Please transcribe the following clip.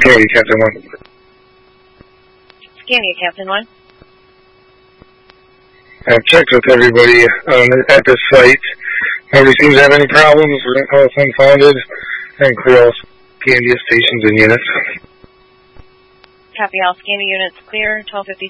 Scandia, Captain 1. Scandia, Captain 1. I've checked with everybody at this site. Nobody seems to have any problems. We're going to call us unfounded and clear all Scandia stations and units. Copy all Scandia units clear, 1250